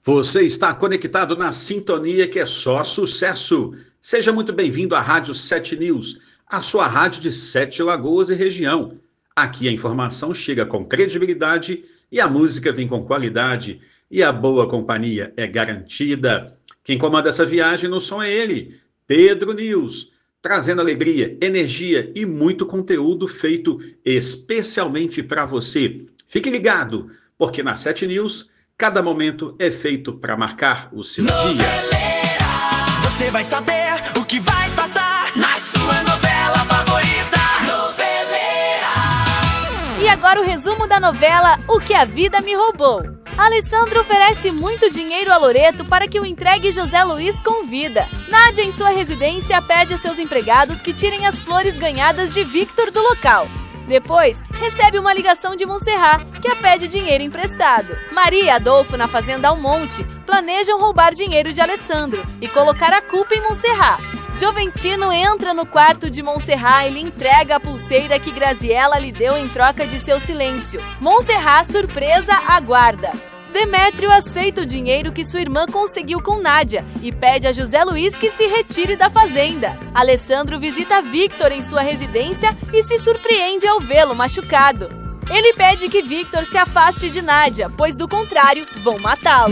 Você está conectado na sintonia que é só sucesso. Seja muito bem-vindo à Rádio 7 News, a sua rádio de Sete Lagoas e região. Aqui a informação chega com credibilidade e a música vem com qualidade e a boa companhia é garantida. Quem comanda essa viagem no som é ele, Pedro News, trazendo alegria, energia e muito conteúdo feito especialmente para você. Fique ligado, porque na 7 News cada momento é feito para marcar o seu dia. Você vai saber o que vai passar na sua novela favorita. Noveleira. E agora o resumo da novela O que a Vida Me Roubou. Alessandro oferece muito dinheiro a Loreto para que o entregue José Luiz com vida. Nádia, em sua residência, pede a seus empregados que tirem as flores ganhadas de Victor do local. Depois, recebe uma ligação de Montserrat, que a pede dinheiro emprestado. Maria e Adolfo, na fazenda Almonte, planejam roubar dinheiro de Alessandro e colocar a culpa em Montserrat. Joventino entra no quarto de Montserrat e lhe entrega a pulseira que Graziella lhe deu em troca de seu silêncio. Montserrat, surpresa, aguarda. Demétrio aceita o dinheiro que sua irmã conseguiu com Nádia e pede a José Luiz que se retire da fazenda. Alessandro visita Victor em sua residência e se surpreende ao vê-lo machucado. Ele pede que Victor se afaste de Nádia, pois do contrário, vão matá-lo.